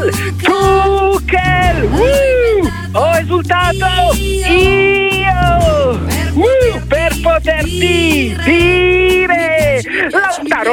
Tuchel, ho esultato io per poterti dire Lautaro.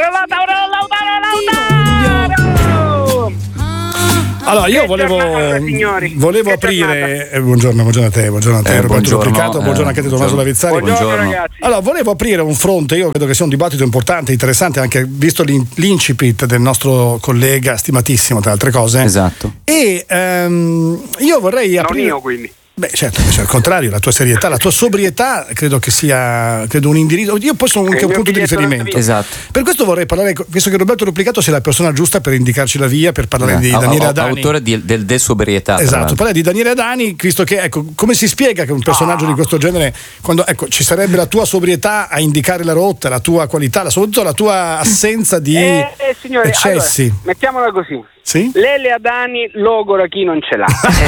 Allora io volevo aprire buongiorno a te, duplicato, buongiorno anche a te Tommaso Lavizzari. Buongiorno ragazzi. Allora volevo aprire un fronte, io credo che sia un dibattito importante, interessante, anche visto l'incipit del nostro collega, stimatissimo tra altre cose. Esatto. E io vorrei aprire. Non io quindi. Beh, certo, invece al contrario, la tua serietà, la tua sobrietà credo che sia un indirizzo. Io poi sono anche un punto di riferimento. Esatto. Per questo vorrei parlare, visto che Roberto Duplicato sia la persona giusta per indicarci la via, per parlare di Daniele Adani. Autore del desobrietà. Esatto, parlare di Daniele Adani, visto che ecco, come si spiega che un personaggio di questo genere, quando ecco, ci sarebbe la tua sobrietà a indicare la rotta, la tua qualità, soprattutto la tua assenza di signori, eccessi. Allora, mettiamola così. Sì? Lele Adani logora chi non ce l'ha,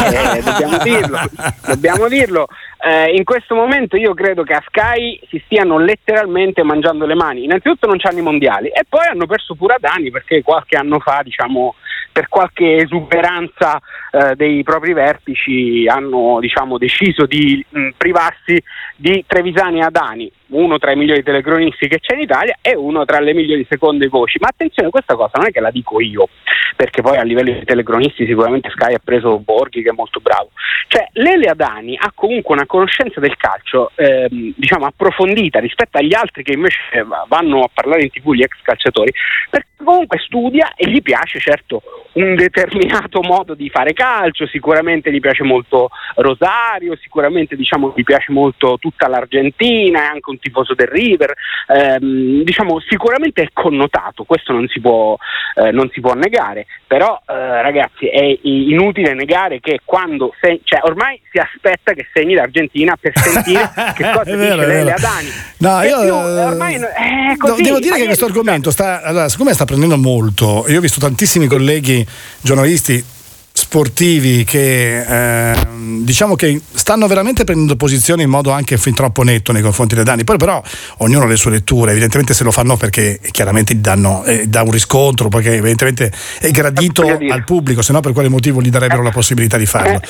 dobbiamo dirlo. In questo momento io credo che a Sky si stiano letteralmente mangiando le mani. Innanzitutto non c'hanno i mondiali e poi hanno perso pure Adani perché qualche anno fa, diciamo, per qualche esuberanza dei propri vertici hanno, diciamo, deciso di privarsi di Trevisani e Adani, uno tra i migliori telecronisti che c'è in Italia e uno tra le migliori seconde voci. Ma attenzione, questa cosa non è che la dico io, perché poi a livello di telecronisti sicuramente Sky ha preso Borghi che è molto bravo. Cioè Lele Adani ha comunque una conoscenza del calcio diciamo approfondita rispetto agli altri che invece vanno a parlare in TV, gli ex calciatori, perché comunque studia e gli piace certo un determinato modo di fare calcio, sicuramente gli piace molto Rosario, sicuramente diciamo gli piace molto tutta l'Argentina, è anche un tifoso del River, diciamo sicuramente è connotato, questo non si può negare, però ragazzi è inutile negare che quando cioè ormai si aspetta che segni l'Argentina per sentire che cosa dice Lele Adani. No, io ormai è così, devo dire che questo argomento secondo me sta prendendo molto. Io ho visto tantissimi colleghi giornalisti sportivi che diciamo che stanno veramente prendendo posizione in modo anche fin troppo netto nei confronti di Adani. Poi però ognuno ha le sue letture, evidentemente se lo fanno perché chiaramente gli dà un riscontro, perché evidentemente è gradito al pubblico, se no per quale motivo gli darebbero la possibilità di farlo.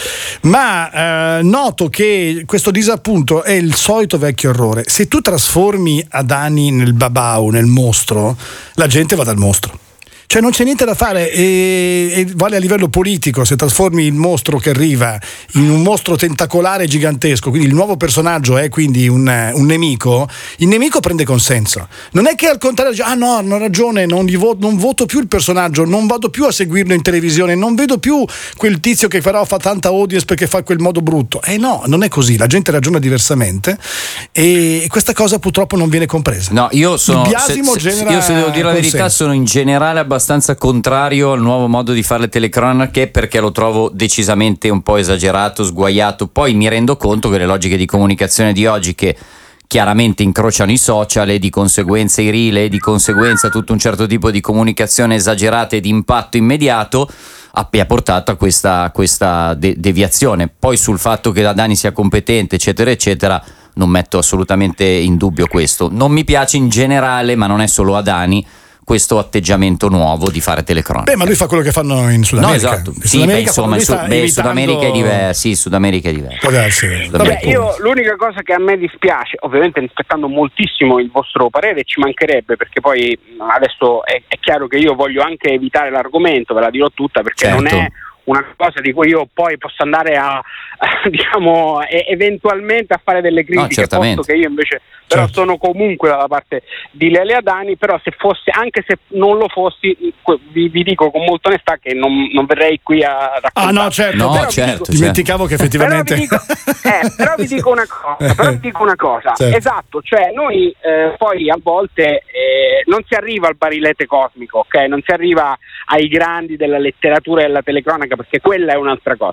Ma noto che questo disappunto è il solito vecchio errore: se tu trasformi Adani nel babau, nel mostro, la gente va dal mostro. Cioè non c'è niente da fare e vale a livello politico. Se trasformi il mostro che arriva in un mostro tentacolare gigantesco, quindi il nuovo personaggio è quindi un nemico, il nemico prende consenso. Non è che al contrario dice, no, hanno ragione, non voto più il personaggio, non vado più a seguirlo in televisione, non vedo più quel tizio che però fa tanta audience perché fa quel modo brutto. No, non è così, la gente ragiona diversamente e questa cosa purtroppo non viene compresa. No, io sono il biasimo genera io se devo dire la verità sono in generale abbastanza contrario al nuovo modo di fare le telecronache, perché lo trovo decisamente un po' esagerato, sguaiato. Poi mi rendo conto che le logiche di comunicazione di oggi, che chiaramente incrociano i social e di conseguenza i reel e di conseguenza tutto un certo tipo di comunicazione esagerata e di impatto immediato, abbia portato a questa deviazione. Poi sul fatto che Adani sia competente eccetera eccetera non metto assolutamente in dubbio questo. Non mi piace in generale, ma non è solo Adani, questo atteggiamento nuovo di fare telecronaca. Ma lui fa quello che fanno in Sud America. No, esatto. Sud America è diverso. Sì, Sud America è diverso. Io l'unica cosa che a me dispiace, ovviamente rispettando moltissimo il vostro parere, ci mancherebbe, perché poi adesso è chiaro che io voglio anche evitare l'argomento, ve la dirò tutta, perché non è una cosa di cui io poi posso andare a diciamo eventualmente a fare delle critiche, posto che io invece però sono comunque dalla parte di Lele Adani. Però se fosse, anche se non lo fossi, vi dico con molta onestà che non verrei qui a raccontare. Dimenticavo che effettivamente però vi dico una cosa, certo. Esatto, cioè noi poi a volte non si arriva al barilete cosmico, ok? Non si arriva ai grandi della letteratura e della telecronaca, perché quella è un'altra cosa.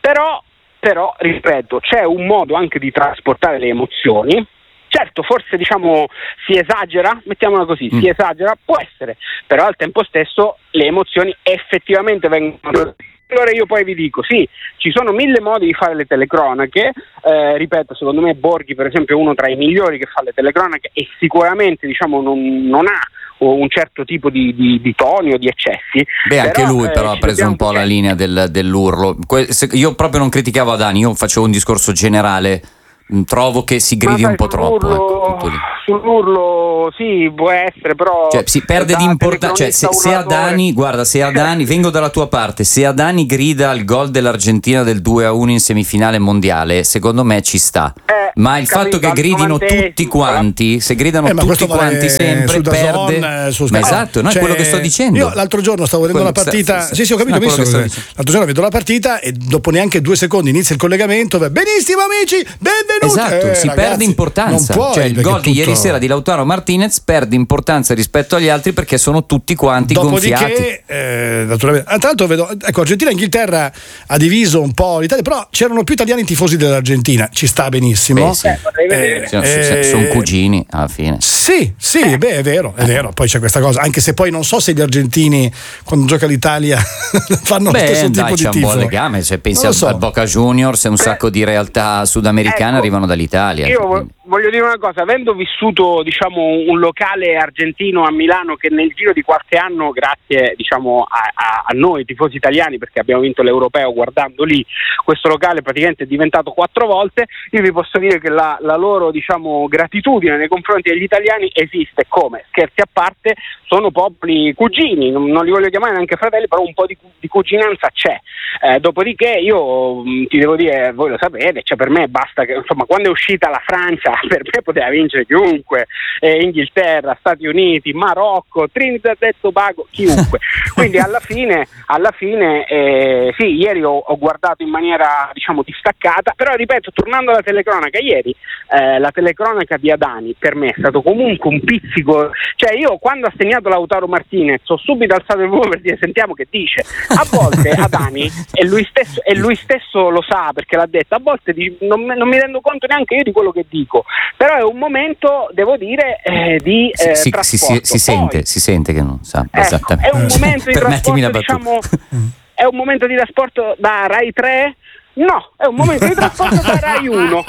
Però, ripeto, c'è un modo anche di trasportare le emozioni. Certo, forse diciamo si esagera, mettiamola così, si esagera, può essere, però al tempo stesso le emozioni effettivamente vengono. Allora io poi vi dico, sì, ci sono 1000 modi di fare le telecronache, ripeto, secondo me Borghi per esempio è uno tra i migliori che fa le telecronache e sicuramente diciamo non ha un certo tipo di toni o di eccessi. Beh, anche lui però ha preso un po' la linea dell'urlo. Io proprio non criticavo Adani, io facevo un discorso generale. Trovo che si gridi un po' troppo. Sull'urlo sì, può essere, però si perde di importanza. Se Adani, vengo dalla tua parte, se Adani grida il gol dell'Argentina del 2-1 in semifinale mondiale, secondo me ci sta. Ma il fatto che gridino tutti quanti, se gridano tutti quanti sempre, perde. Ma esatto, no, è quello che sto dicendo. Io l'altro giorno stavo vedendo la partita. Sì, ho capito. L'altro giorno vedo la partita e dopo neanche 2 secondi inizia il collegamento. Benissimo, amici, benvenuti. Esatto, si perde importanza. Cioè il gol di ieri sera di Lautaro Martinez perde importanza rispetto agli altri perché sono tutti quanti gonfiati. Naturalmente. Tra l'altro vedo, ecco, Argentina e Inghilterra ha diviso un po' l'Italia, però c'erano più italiani tifosi dell'Argentina, ci sta benissimo. Sono cugini alla fine. Sì, è vero. Poi c'è questa cosa, anche se poi non so se gli argentini quando gioca l'Italia fanno lo stesso tipo di tifo. C'è un buon legame, se pensi al Boca Juniors e un sacco di realtà sudamericane arrivano dall'Italia. Io voglio dire una cosa, avendo vissuto un locale argentino a Milano che nel giro di qualche anno, grazie a noi tifosi italiani, perché abbiamo vinto l'Europeo guardando lì, questo locale praticamente è diventato 4 volte, io vi posso dire che la loro gratitudine nei confronti degli italiani esiste. Come? Scherzi a parte, sono popoli cugini, non li voglio chiamare neanche fratelli, però un po' di cuginanza c'è. Dopodiché io ti devo dire, voi lo sapete, per me basta che quando è uscita la Francia, per me poteva vincere chiunque, Inghilterra, Stati Uniti, Marocco, Trinidad e Tobago, chiunque. Quindi alla fine sì, ieri ho guardato in maniera distaccata, però ripeto, tornando alla telecronaca, ieri la telecronaca di Adani per me è stato comunque un pizzico, io quando ha segnato Lautaro Martinez ho subito alzato il volo per dire sentiamo che dice. A volte Adani e lui stesso lo sa perché l'ha detto, a volte non mi rendo conto neanche io di quello che dico, però è un momento, devo dire, di trasporto. Si sente che non sa esattamente. È un momento di trasporto, è un momento di trasporto da Rai 3. No, è un momento di trasporto da Rai 1.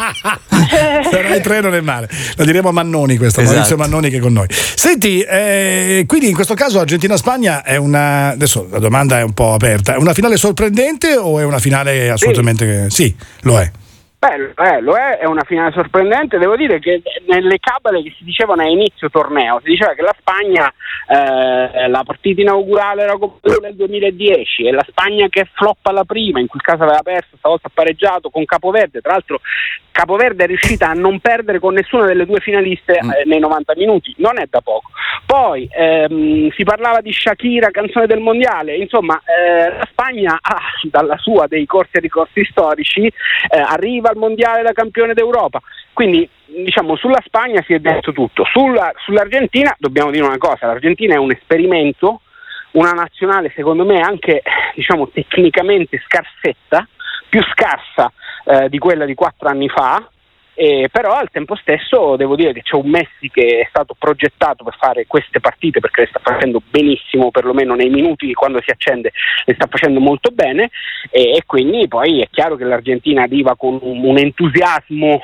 Rai 3 non è male. Lo diremo a Mannoni questo, esatto. Maurizio Mannoni che è con noi. Senti, quindi in questo caso Argentina-Spagna è adesso la domanda è un po' aperta, è una finale sorprendente o è una finale assolutamente sì, lo è? Lo è una finale sorprendente. Devo dire che nelle cabale che si dicevano a inizio torneo si diceva che la Spagna la partita inaugurale era come quella del 2010 e la Spagna che floppa la prima, in quel caso aveva perso, stavolta ha pareggiato con Capoverde. Tra l'altro Capoverde è riuscita a non perdere con nessuna delle due finaliste nei 90 minuti, non è da poco. Poi si parlava di Shakira, canzone del mondiale, insomma la Spagna ha dalla sua dei corsi e ricorsi storici, arriva al mondiale da campione d'Europa, quindi sulla Spagna si è detto tutto. Sull'Argentina dobbiamo dire una cosa, l'Argentina è un esperimento, una nazionale secondo me anche tecnicamente scarsetta, più scarsa di quella di 4 anni fa, però al tempo stesso devo dire che c'è un Messi che è stato progettato per fare queste partite perché le sta facendo benissimo, perlomeno nei minuti quando si accende le sta facendo molto bene, e quindi poi è chiaro che l'Argentina arriva con un entusiasmo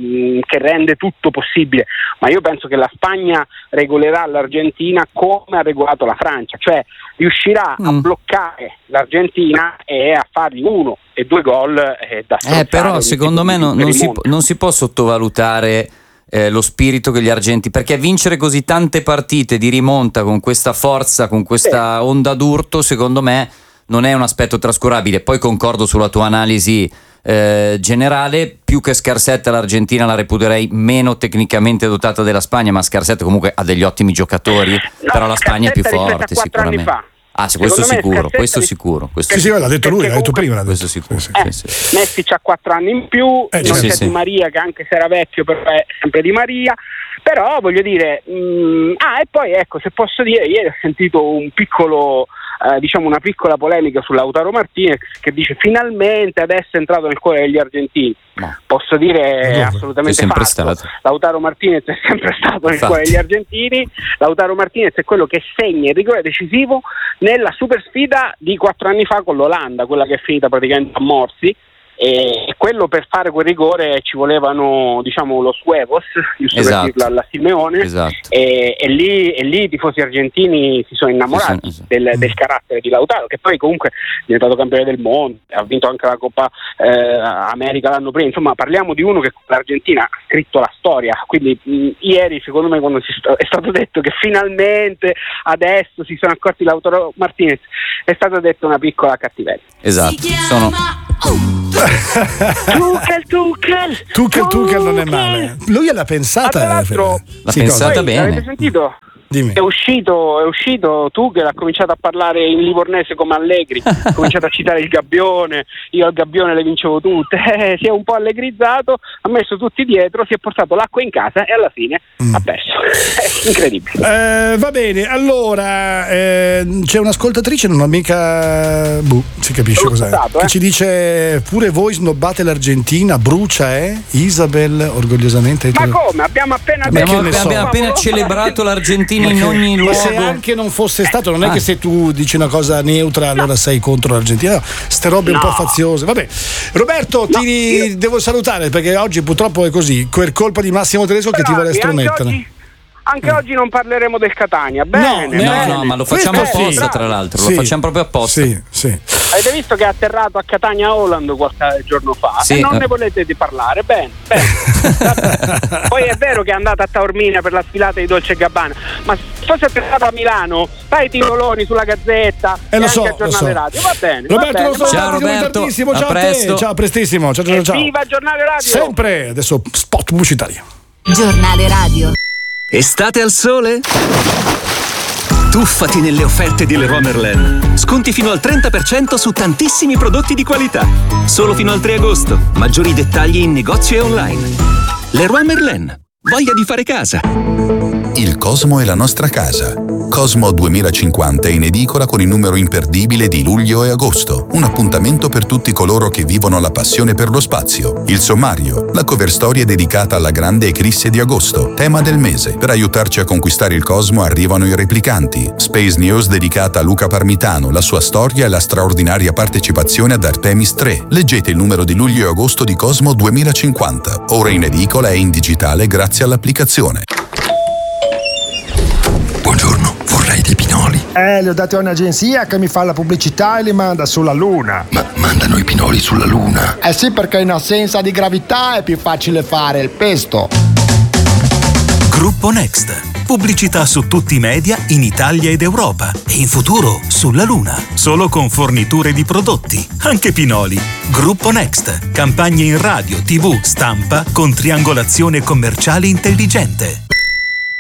che rende tutto possibile, ma io penso che la Spagna regolerà l'Argentina come ha regolato la Francia, cioè riuscirà a bloccare l'Argentina e a fargli 1 e 2 gol da però secondo me non si può sottovalutare lo spirito che gli argenti, perché vincere così tante partite di rimonta con questa forza, con questa onda d'urto, secondo me non è un aspetto trascurabile. Poi concordo sulla tua analisi generale, più che scarsetta l'Argentina la reputerei meno tecnicamente dotata della Spagna, ma scarsetta comunque ha degli ottimi giocatori, però la Spagna è più forte sicuramente. Questo sicuro. Sì, l'ha detto lui, l'ha detto prima. Questo sicuro. Messi c'ha 4 anni in più, non c'è Di Maria che anche se era vecchio però è sempre Di Maria, però voglio dire, e poi ecco, se posso dire, ieri ho sentito un piccolo una piccola polemica su Lautaro Martinez che dice finalmente adesso è entrato nel cuore degli argentini. Posso dire è assolutamente falso. Lautaro Martinez è sempre stato nel cuore degli argentini. Lautaro Martinez è quello che segna il rigore decisivo nella super sfida di 4 anni fa con l'Olanda, quella che è finita praticamente a morsi, e quello per fare quel rigore ci volevano, diciamo, los huevos, giusto, esatto, per dirlo alla Simeone, esatto. e lì i tifosi argentini si sono innamorati del carattere di Lautaro, che poi comunque è diventato campione del mondo, ha vinto anche la Coppa America l'anno prima. Insomma, parliamo di uno che con l'Argentina ha scritto la storia, quindi ieri secondo me, quando è stato detto che finalmente adesso si sono accorti Lautaro Martinez, è stata detta una piccola cattiveria. Esatto, Tuchel non è male. Lui l'ha pensata. Tra l'altro, l'ha pensata bene. Avete sentito? Dimmi. È uscito Tuchel, ha cominciato a parlare in livornese come Allegri, ha cominciato a citare il Gabbione, io al Gabbione le vincevo tutte, si è un po' allegrizzato, ha messo tutti dietro, si è portato l'acqua in casa e alla fine ha perso. È incredibile. Va bene, allora c'è un'ascoltatrice, non ho mica si capisce cos'è, che ci dice: pure voi snobbate l'Argentina, brucia, Isabel orgogliosamente. Ma come? Abbiamo appena celebrato l'Argentina in ogni luogo. Se anche non fosse stato, non è che se tu dici una cosa neutra allora sei contro l'Argentina, ste robe un po' faziose. Vabbè, Roberto, ti devo salutare perché oggi purtroppo è così, per colpa di Massimo Tedesco che ti vuole estromettere. Anche oggi non parleremo del Catania. Bene, no, ma lo facciamo apposta, tra l'altro. Lo facciamo proprio apposta. Sì. Avete visto che è atterrato a Catania Holland qualche giorno fa? Sì. E non ne volete di parlare? Bene. Poi è vero che è andata a Taormina per la sfilata di Dolce & Gabbana, ma se fosse atterrato a Milano, fai i titoloni sulla Gazzetta e lo anche a Giornale Radio. Va bene. Roberto, ciao Roberto, ciao a te. Ciao, prestissimo. Ciao. Viva Giornale Radio! Sempre. Adesso spot pubblicitario. Giornale Radio. Estate al sole? Tuffati nelle offerte di Leroy Merlin. Sconti fino al 30% su tantissimi prodotti di qualità. Solo fino al 3 agosto. Maggiori dettagli in negozio e online. Leroy Merlin. Voglia di fare casa. Il Cosmo è la nostra casa. Cosmo 2050 è in edicola con il numero imperdibile di luglio e agosto. Un appuntamento per tutti coloro che vivono la passione per lo spazio. Il sommario, la cover storia dedicata alla grande eclisse di agosto, tema del mese. Per aiutarci a conquistare il Cosmo arrivano i replicanti. Space News dedicata a Luca Parmitano, la sua storia e la straordinaria partecipazione ad Artemis 3. Leggete il numero di luglio e agosto di Cosmo 2050. Ora in edicola e in digitale grazie all'applicazione. Buongiorno, vorrei dei pinoli. Li ho dati a un'agenzia che mi fa la pubblicità e li manda sulla Luna. Ma mandano i pinoli sulla Luna? Sì, perché in assenza di gravità è più facile fare il pesto. Gruppo Next. Pubblicità su tutti i media in Italia ed Europa e in futuro sulla Luna. Solo con forniture di prodotti, anche pinoli. Gruppo Next. Campagne in radio, TV, stampa con triangolazione commerciale intelligente.